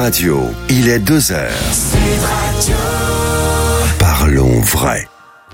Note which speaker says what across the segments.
Speaker 1: Radio, il est 2h. Parlons vrai.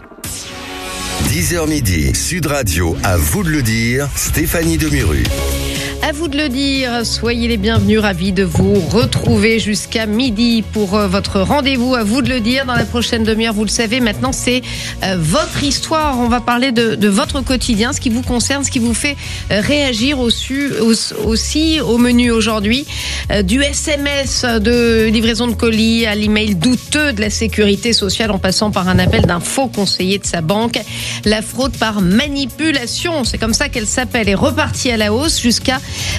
Speaker 1: 10h midi, Sud Radio, à vous de le dire, Stéphanie Demuru.
Speaker 2: À vous de le dire, soyez les bienvenus, ravis de vous retrouver jusqu'à midi pour votre rendez-vous. À vous de le dire, dans la prochaine demi-heure, vous le savez, maintenant c'est votre histoire. On va parler de votre quotidien, ce qui vous concerne, ce qui vous fait réagir aussi au menu aujourd'hui. Du SMS, de livraison de colis à l'email douteux de la sécurité sociale en passant par un appel d'un faux conseiller de sa banque. La fraude par manipulation, c'est comme ça qu'elle s'appelle, est repartie à la hausse jusqu'à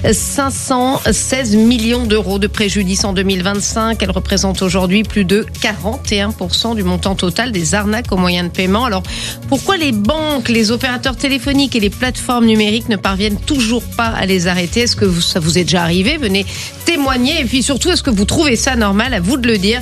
Speaker 2: 516 millions d'euros de préjudice en 2025. Elle représente aujourd'hui plus de 41% du montant total des arnaques aux moyens de paiement. Alors, pourquoi les banques, les opérateurs téléphoniques et les plateformes numériques ne parviennent toujours pas à les arrêter? Est-ce que ça vous est déjà arrivé? Venez témoigner. Et puis surtout, est-ce que vous trouvez ça normal? À vous de le dire.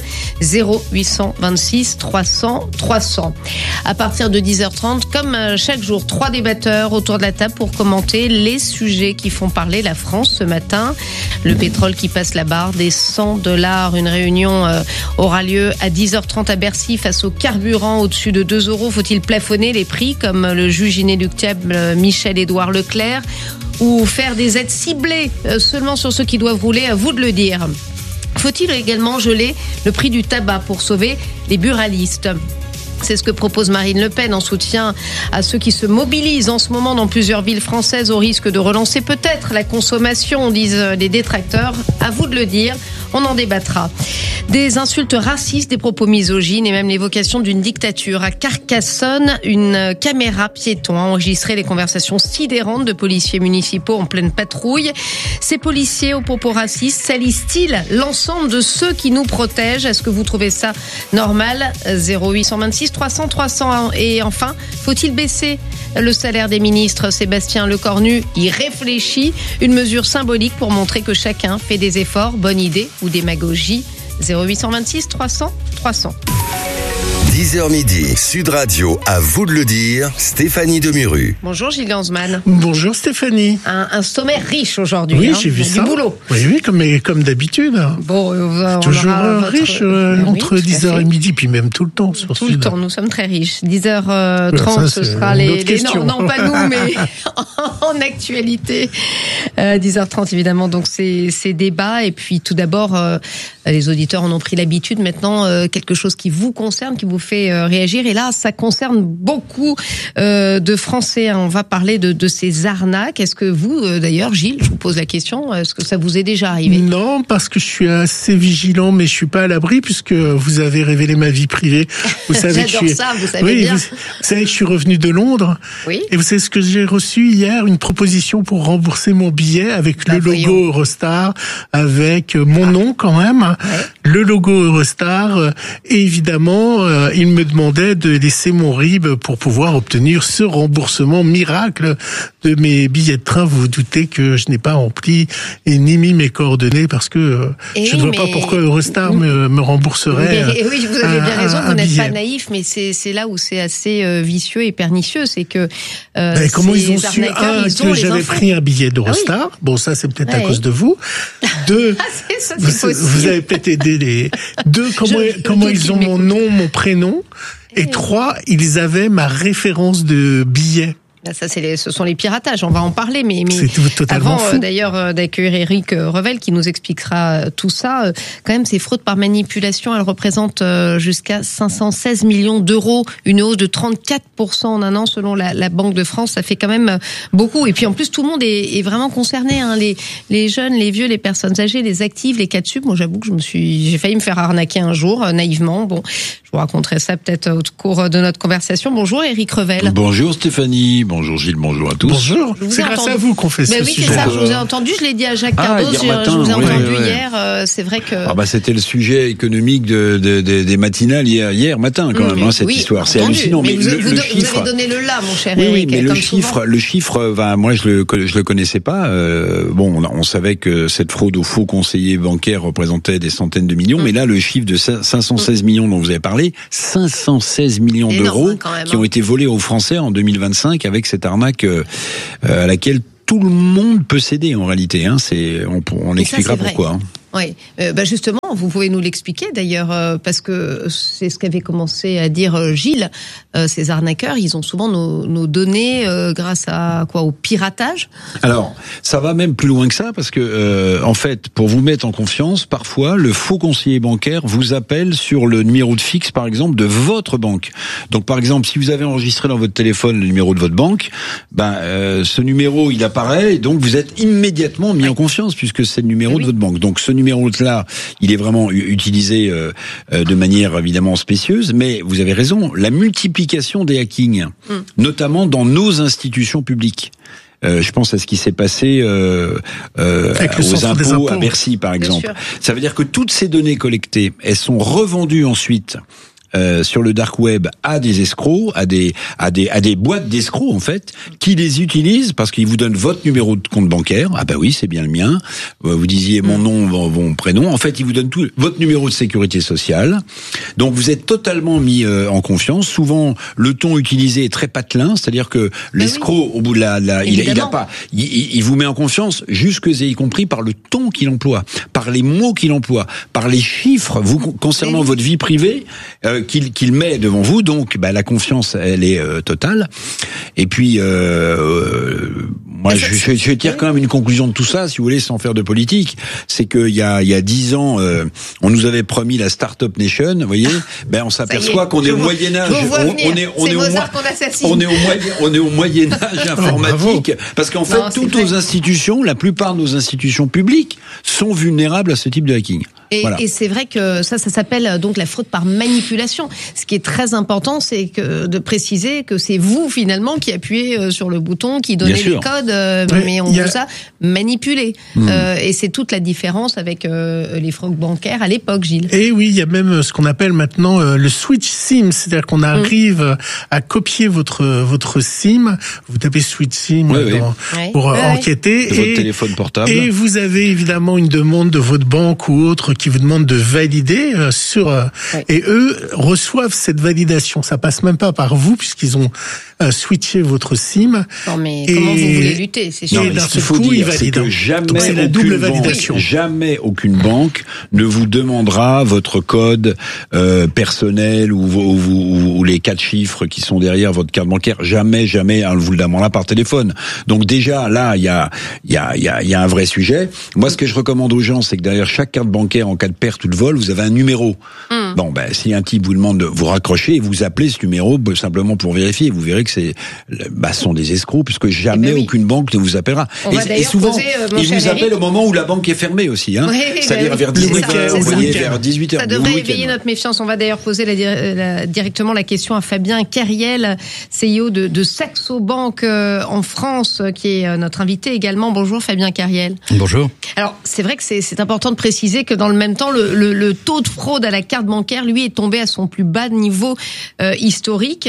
Speaker 2: 0826 300 300. À partir de 10h30, comme chaque jour, 3 débatteurs autour de la table pour commenter les sujets qui font parler la France ce matin. Le pétrole qui passe la barre des $100. Une réunion aura lieu à 10h30 à Bercy face au carburant au-dessus de 2 €. Faut-il plafonner les prix comme le juge inéluctable Michel-Édouard Leclerc ou faire des aides ciblées seulement sur ceux qui doivent rouler? À vous de le dire. Faut-il également geler le prix du tabac pour sauver les buralistes? C'est ce que propose Marine Le Pen en soutien à ceux qui se mobilisent en ce moment dans plusieurs villes françaises au risque de relancer peut-être la consommation, disent les détracteurs. À vous de le dire, on en débattra. Des insultes racistes, des propos misogynes et même l'évocation d'une dictature. À Carcassonne, une caméra piéton a enregistré les conversations sidérantes de policiers municipaux en pleine patrouille. Ces policiers aux propos racistes salissent-ils l'ensemble de ceux qui nous protègent? Est-ce que vous trouvez ça normal? 0826 300 300. Et enfin, faut-il baisser le salaire des ministres? Sébastien Lecornu y réfléchit. Une mesure symbolique pour montrer que chacun fait des efforts. Bonne idée ou démagogie? 0826 300 300.
Speaker 1: 10h midi, Sud Radio, à vous de le dire, Stéphanie Demuru.
Speaker 2: Bonjour Gilles Lanzmann.
Speaker 3: Bonjour Stéphanie.
Speaker 2: Un sommaire riche aujourd'hui.
Speaker 3: Oui, j'ai vu ça.
Speaker 2: Du boulot.
Speaker 3: Oui, comme d'habitude.
Speaker 2: Bon, on
Speaker 3: toujours
Speaker 2: aura
Speaker 3: riche entre 10h et midi, puis même tout le temps sur
Speaker 2: Tout
Speaker 3: Sud.
Speaker 2: le temps, nous sommes très riches. 10h30, ce sera les non, pas nous, mais en actualité. 10h30, évidemment, donc ces débats. Et puis tout d'abord, les auditeurs en ont pris l'habitude. Maintenant, quelque chose qui vous concerne, qui vous fait réagir. Et là, ça concerne beaucoup de Français. On va parler de ces arnaques. Est-ce que vous, d'ailleurs, Gilles, je vous pose la question, est-ce que ça vous est déjà arrivé?
Speaker 3: Non, parce que je suis assez vigilant, mais je suis pas à l'abri puisque vous avez révélé ma vie privée. Vous savez
Speaker 2: J'adore ça, vous savez bien.
Speaker 3: Vous savez que je suis revenu de Londres.
Speaker 2: Oui.
Speaker 3: Et vous savez ce que j'ai reçu hier? Une proposition pour rembourser mon billet avec le logo Eurostar, avec mon nom quand même, le logo Eurostar, et évidemment, il me demandait de laisser mon RIB pour pouvoir obtenir ce remboursement miracle de mes billets de train. Vous vous doutez que je n'ai pas rempli et ni mis mes coordonnées parce que je ne vois pas pourquoi Eurostar me rembourserait.
Speaker 2: Oui, vous avez bien raison, vous n'êtes pas naïf, mais c'est là où c'est assez vicieux et pernicieux, c'est que
Speaker 3: comment ils ont su que j'avais pris un billet d'Eurostar? Ah oui. Bon, ça c'est peut-être à cause de vous. Deux, vous avez peut-être aidé les deux. Comment ils ont mon nom, mon prénom? Et 3, ils avaient ma référence de billet.
Speaker 2: Ça, ce sont les piratages, on va en parler, mais
Speaker 3: avant
Speaker 2: d'ailleurs d'accueillir Éric Revel qui nous expliquera tout ça, quand même ces fraudes par manipulation, elles représentent jusqu'à 516 millions d'euros, une hausse de 34% en un an selon la Banque de France, ça fait quand même beaucoup. Et puis en plus tout le monde est vraiment concerné, hein, les jeunes, les vieux, les personnes âgées, les actives, les cas de sub. Moi j'avoue que j'ai failli me faire arnaquer un jour, naïvement. Bon, je vous raconterai ça peut-être au cours de notre conversation. Bonjour Éric Revel.
Speaker 4: Bonjour Stéphanie. Bonjour Gilles, bonjour à tous.
Speaker 3: Bonjour, c'est grâce à vous qu'on fait ce sujet.
Speaker 2: Oui, c'est ça, je vous ai entendu, je l'ai dit à Jacques Cardos, je vous ai entendu hier, c'est vrai que...
Speaker 4: c'était le sujet économique des matinales hier matin quand même, cette histoire, c'est hallucinant.
Speaker 2: Mais vous avez donné le là, mon cher Eric.
Speaker 4: Oui, mais le chiffre, moi je le connaissais pas. On savait que cette fraude aux faux conseillers bancaires représentait des centaines de millions, mais là le chiffre de 516 millions dont vous avez parlé, 516 millions d'euros qui ont été volés aux Français en 2025 avec cette arnaque à laquelle tout le monde peut céder en réalité. On expliquera pourquoi.
Speaker 2: Oui, justement, comment? Vous pouvez nous l'expliquer d'ailleurs, parce que c'est ce qu'avait commencé à dire Gilles. Ces arnaqueurs, ils ont souvent nos données grâce à quoi? Au piratage?
Speaker 4: Alors, ça va même plus loin que ça, parce que en fait, pour vous mettre en confiance, parfois le faux conseiller bancaire vous appelle sur le numéro de fixe, par exemple, de votre banque. Donc, par exemple, si vous avez enregistré dans votre téléphone le numéro de votre banque, ce numéro il apparaît, et donc vous êtes immédiatement mis en confiance puisque c'est le numéro de votre banque. Donc, ce numéro-là, il est vraiment utilisé de manière évidemment spécieuse, mais vous avez raison, la multiplication des hackings, notamment dans nos institutions publiques. Je pense à ce qui s'est passé aux impôts à Bercy, par exemple. Ça veut dire que toutes ces données collectées, elles sont revendues ensuite sur le dark web à des escrocs, à des boîtes d'escrocs en fait, qui les utilisent parce qu'ils vous donnent votre numéro de compte bancaire. Ah bah oui, c'est bien le mien. Vous disiez mon nom, mon prénom. En fait, ils vous donnent tout votre numéro de sécurité sociale. Donc vous êtes totalement mis en confiance. Souvent, le ton utilisé est très patelin, c'est-à-dire que l'escroc au bout de il vous met en confiance jusque et y compris par le ton qu'il emploie, par les mots qu'il emploie, par les chiffres concernant votre vie privée. Qu'il met devant vous, donc la confiance elle est totale. Et puis moi je tire quand même une conclusion de tout ça, si vous voulez, sans faire de politique, c'est qu'il y a 10 ans on nous avait promis la Startup Nation, vous voyez, on s'aperçoit qu'on est au Moyen Âge, on est au Moyen Âge informatique, parce qu'en fait toutes nos institutions, la plupart de nos institutions publiques sont vulnérables à ce type de hacking.
Speaker 2: Et c'est vrai que ça s'appelle donc la fraude par manipulation. Ce qui est très important, c'est de préciser que c'est vous finalement qui appuyez sur le bouton, qui donnez les codes, mais on vous a manipulé. Et c'est toute la différence avec les fraudes bancaires à l'époque, Gilles. Et
Speaker 3: oui, il y a même ce qu'on appelle maintenant le switch SIM, c'est-à-dire qu'on arrive à copier votre SIM. Vous tapez switch SIM pour enquêter.
Speaker 4: De votre téléphone portable.
Speaker 3: Et vous avez évidemment une demande de votre banque ou autre qui vous demande de valider et eux reçoivent cette validation. Ça passe même pas par vous puisqu'ils ont switché votre SIM.
Speaker 2: Non mais comment vous voulez lutter? C'est sûr.
Speaker 3: Et d'un seul coup, ils valident.
Speaker 4: Donc c'est la double validation. Jamais aucune banque ne vous demandera votre code personnel ou les 4 chiffres qui sont derrière votre carte bancaire. Jamais vous le demandera par téléphone. Donc déjà là, il y a un vrai sujet. Moi, ce que je recommande aux gens, c'est que derrière chaque carte bancaire, en cas de perte ou de vol, vous avez un numéro. Bon, si un type vous demande de vous raccrocher, et vous appelez ce numéro simplement pour vérifier. Vous verrez que ce sont des escrocs, puisque jamais aucune banque ne vous appellera. Et souvent, ils vous appellent au moment où la banque est fermée aussi. C'est-à-dire vers 18h, vers 18h.
Speaker 2: Ça devrait éveiller notre méfiance. On va d'ailleurs poser directement la question à Fabien Carriel, CEO de Saxo Bank en France, qui est notre invité également. Bonjour Fabien Carriel.
Speaker 5: Bonjour.
Speaker 2: Alors, c'est vrai que c'est important de préciser que dans le même temps, le taux de fraude à la carte bancaire, lui, est tombé à son plus bas niveau historique,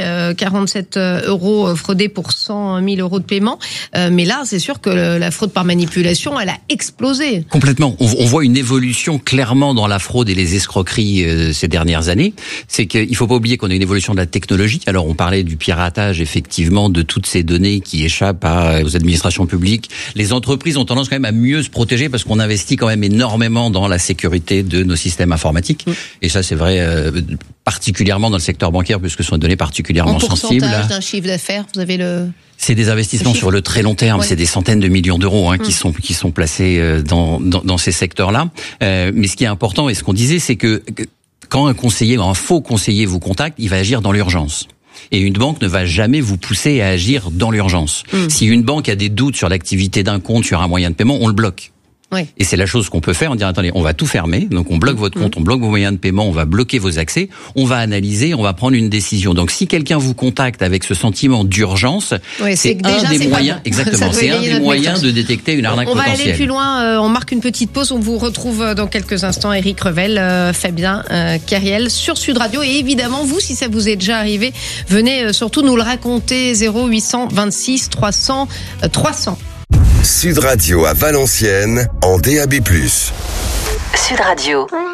Speaker 2: 47 € fraudés pour 100 000 € de paiement. Mais là, c'est sûr que la fraude par manipulation, elle a explosé.
Speaker 5: Complètement. On voit une évolution clairement dans la fraude et les escroqueries ces dernières années. C'est qu'il faut pas oublier qu'on a une évolution de la technologie. Alors, on parlait du piratage, effectivement, de toutes ces données qui échappent aux administrations publiques. Les entreprises ont tendance quand même à mieux se protéger parce qu'on investit quand même énormément dans la sécurité de nos systèmes informatiques. Et ça, c'est vrai particulièrement dans le secteur bancaire puisque ce sont des données particulièrement sensibles. En
Speaker 2: pourcentage d'un chiffre d'affaires, vous avez
Speaker 5: C'est des investissements sur le très long terme. C'est des centaines de millions d'euros qui sont placés dans ces secteurs-là. Mais ce qui est important et ce qu'on disait, c'est que quand un faux conseiller vous contacte, il va agir dans l'urgence. Et une banque ne va jamais vous pousser à agir dans l'urgence. Si une banque a des doutes sur l'activité d'un compte, sur un moyen de paiement, on le bloque.
Speaker 2: Oui.
Speaker 5: Et c'est la chose qu'on peut faire, on dit attendez, on va tout fermer, donc on bloque votre compte, on bloque vos moyens de paiement, on va bloquer vos accès, on va analyser, on va prendre une décision. Donc si quelqu'un vous contacte avec ce sentiment d'urgence, c'est un des moyens, exactement, c'est un des moyens de détecter une arnaque potentielle.
Speaker 2: On va aller plus loin, on marque une petite pause, on vous retrouve dans quelques instants, Eric Revel, Fabien Carriel sur Sud Radio, et évidemment vous, si ça vous est déjà arrivé, venez surtout nous le raconter, 0826 300 300.
Speaker 1: Sud Radio à Valenciennes en DAB+.
Speaker 6: Sud Radio.